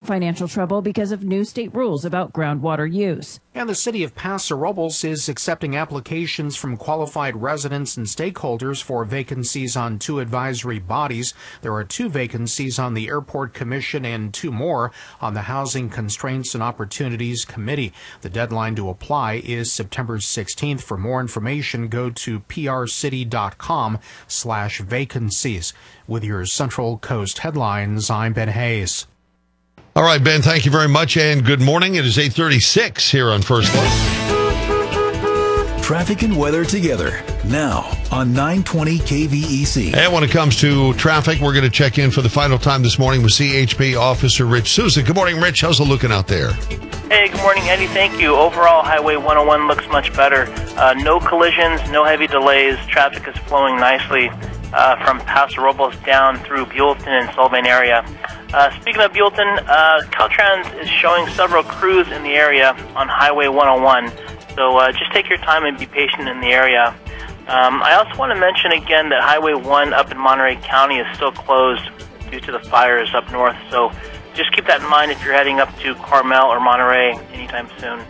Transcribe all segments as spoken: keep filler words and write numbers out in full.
financial trouble because of new state rules about groundwater use. And the city of Paso Robles is accepting applications from qualified residents and stakeholders for vacancies on two advisory bodies. There are two vacancies on the Airport Commission and two more on the Housing Constraints and Opportunities Committee. The deadline to apply is September sixteenth. For more information, go to prcity.com slash vacancies. With your Central Coast headlines, I'm Ben Hayes. All right, Ben, thank you very much, and good morning. It is eight thirty-six here on First Look. Traffic and weather together, now on nine twenty K V E C. And when it comes to traffic, we're going to check in for the final time this morning with C H P Officer Rich Souza. Good morning, Rich. How's it looking out there? Hey, good morning, Eddie. Thank you. Overall, Highway one oh one looks much better. Uh, no collisions, no heavy delays. Traffic is flowing nicely uh, from Paso Robles down through Buellton and Sullivan area. Uh, speaking of Buellton, uh, Caltrans is showing several crews in the area on Highway one oh one, so uh, just take your time and be patient in the area. Um, I also want to mention again that Highway one up in Monterey County is still closed due to the fires up north, so just keep that in mind if you're heading up to Carmel or Monterey anytime soon.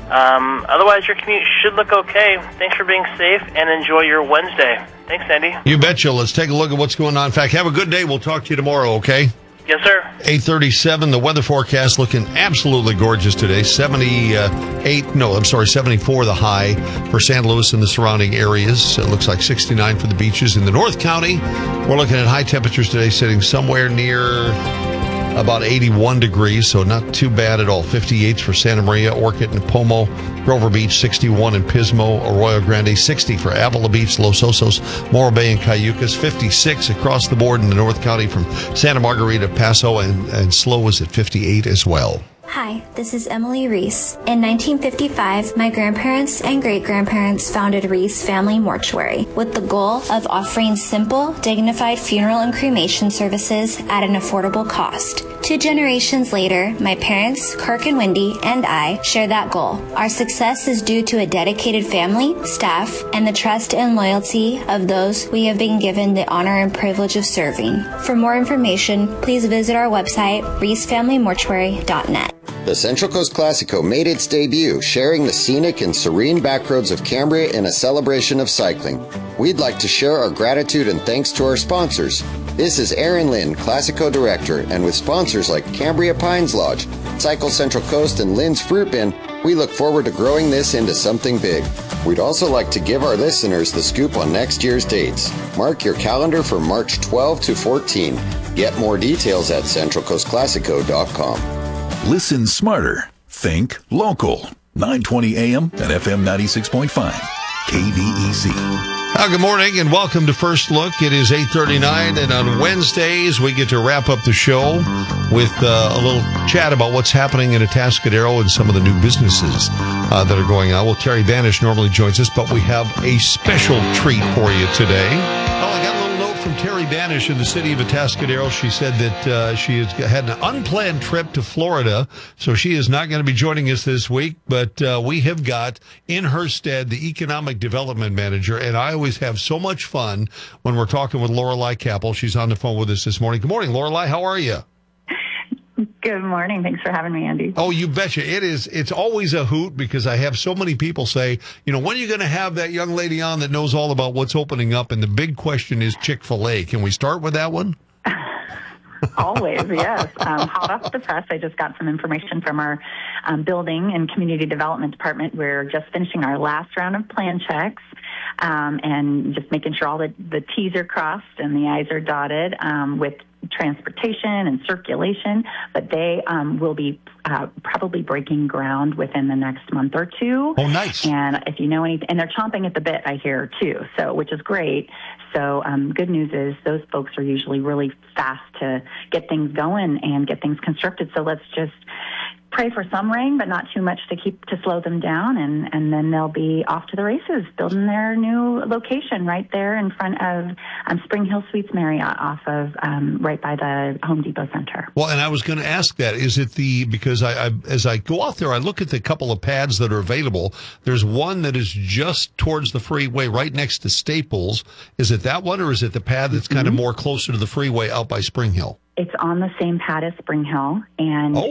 Um, otherwise, your commute should look okay. Thanks for being safe, and enjoy your Wednesday. Thanks, Andy. You betcha. Let's take a look at what's going on. In fact, have a good day. We'll talk to you tomorrow, okay? Yes, sir. eight thirty-seven, the weather forecast looking absolutely gorgeous today. seventy-eight, no, I'm sorry, seventy-four the high for San Luis and the surrounding areas. It looks like sixty-nine for the beaches in the North County. We're looking at high temperatures today sitting somewhere near about eighty-one degrees, so not too bad at all. fifty-eight for Santa Maria, Orchid and Pomo, Grover Beach, sixty-one in Pismo, Arroyo Grande, sixty for Avila Beach, Los Osos, Morro Bay and Cayucas, fifty-six across the board in the North County from Santa Margarita, Paso, and, and Slow is at fifty-eight as well. Hi, this is Emily Reese. In nineteen fifty-five, my grandparents and great-grandparents founded Reese Family Mortuary with the goal of offering simple, dignified funeral and cremation services at an affordable cost. Two generations later, my parents, Kirk and Wendy, and I share that goal. Our success is due to a dedicated family, staff, and the trust and loyalty of those we have been given the honor and privilege of serving. For more information, please visit our website, reese family mortuary dot net. The Central Coast Classico made its debut, sharing the scenic and serene backroads of Cambria in a celebration of cycling. We'd like to share our gratitude and thanks to our sponsors. This is Aaron Lynn, Classico Director, and with sponsors like Cambria Pines Lodge, Cycle Central Coast, and Lynn's Fruit Bin, we look forward to growing this into something big. We'd also like to give our listeners the scoop on next year's dates. Mark your calendar for March twelfth to fourteenth. Get more details at central coast classico dot com. Listen smarter. Think local. nine twenty A M and F M ninety-six point five. K V E C. Uh, good morning and welcome to First Look. It is eight thirty-nine, and on Wednesdays we get to wrap up the show with uh, a little chat about what's happening in Atascadero and some of the new businesses uh, that are going on. Well, Terry Banish normally joins us, but we have a special treat for you today. Well, I got a little note from Terry Banish in the city of Atascadero. She said that uh, she has had an unplanned trip to Florida, so she is not going to be joining us this week, but uh, we have got in her stead the economic development manager, and I always have so much fun when we're talking with Lorelei Capel. She's on the phone with us this morning. Good morning, Lorelei. How are you? Good morning. Thanks for having me, Andy. Oh, you betcha. It is. It's always a hoot because I have so many people say, you know, when are you going to have that young lady on that knows all about what's opening up? And the big question is Chick-fil-A. Can we start with that one? Always, yes. Um, hot off the press, I just got some information from our um, building and community development department. We're just finishing our last round of plan checks. Um, and just making sure all the, the T's are crossed and the I's are dotted um, with transportation and circulation, but they um, will be uh, probably breaking ground within the next month or two. Oh, nice. And if you know anything, and they're chomping at the bit, I hear, too, so which is great. So um, good news is those folks are usually really fast to get things going and get things constructed. So let's just pray for some rain, but not too much to keep to slow them down, and, and then they'll be off to the races, building their new location right there in front of um, Spring Hill Suites Marriott, off of um, right by the Home Depot Center. Well, and I was going to ask that, is it the, because I, I as I go out there, I look at the couple of pads that are available. There's one that is just towards the freeway right next to Staples. Is it that one, or is it the pad that's mm-hmm. kind of more closer to the freeway out by Spring Hill? It's on the same pad as Spring Hill, and oh.